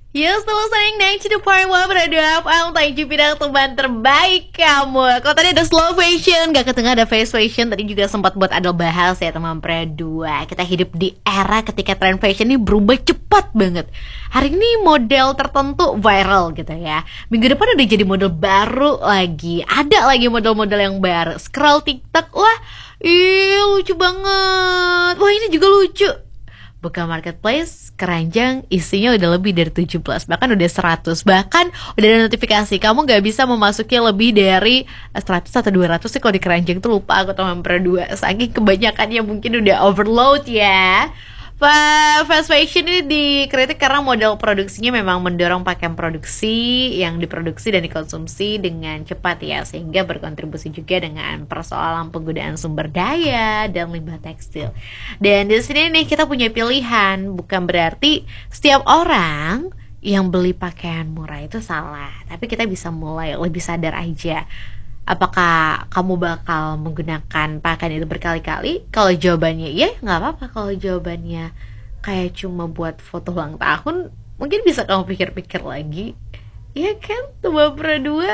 You still listening next to the part 1 Radio FM. Thank you Pinang, teman terbaik kamu. Kalau tadi ada slow fashion, gak ketengah ada fast fashion. Tadi juga sempat buat Adel bahas ya teman Pre2. Kita hidup di era ketika tren fashion ini berubah cepat banget. Hari ini model tertentu viral gitu ya. Minggu depan udah jadi model baru lagi. Ada lagi model-model yang baru. Scroll TikTok, wah lucu banget. Wah ini juga lucu. Buka marketplace, keranjang isinya udah lebih dari 17, bahkan udah 100. Bahkan udah ada notifikasi kamu gak bisa memasuki lebih dari 100 atau 200 sih. Kalau di keranjang tuh lupa aku teman Pre2. Saking kebanyakannya mungkin udah overload ya. Fast fashion ini dikritik karena model produksinya memang mendorong pakaian produksi yang diproduksi dan dikonsumsi dengan cepat ya, sehingga berkontribusi juga dengan persoalan penggunaan sumber daya dan limbah tekstil. Dan di sini nih kita punya pilihan, bukan berarti setiap orang yang beli pakaian murah itu salah, tapi kita bisa mulai lebih sadar aja. Apakah kamu bakal menggunakan pakaian itu berkali-kali? Kalau jawabannya iya, nggak apa-apa. Kalau jawabannya kayak cuma buat foto ulang tahun, mungkin bisa kamu pikir-pikir lagi. Iya kan, Tuba Pre2.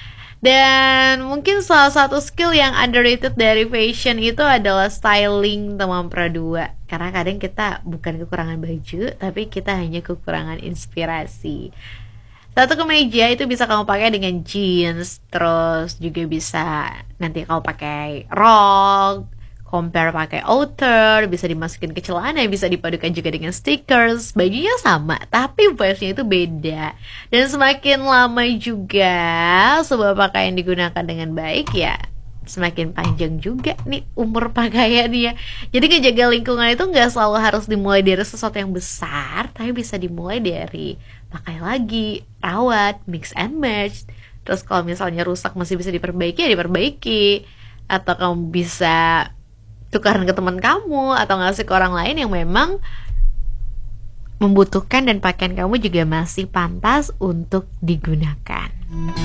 Dan mungkin salah satu skill yang underrated dari fashion itu adalah styling teman Pre2. Karena kadang kita bukan kekurangan baju, tapi kita hanya kekurangan inspirasi. Satu kemeja itu bisa kamu pakai dengan jeans, terus juga bisa nanti kamu pakai rok, compare pakai outer, bisa dimasukin ke celana, bisa dipadukan juga dengan stickers. Bajunya sama, tapi vibes-nya itu beda. Dan semakin lama juga sebuah pakaian digunakan dengan baik ya, semakin panjang juga nih umur pakaiannya. Jadi ngejaga lingkungan itu gak selalu harus dimulai dari sesuatu yang besar, tapi bisa dimulai dari pakai lagi, rawat, mix and match. Terus kalau misalnya rusak masih bisa diperbaiki ya diperbaiki. Atau kamu bisa tukaran ke teman kamu, atau ngasih ke orang lain yang memang membutuhkan dan pakaian kamu juga masih pantas untuk digunakan.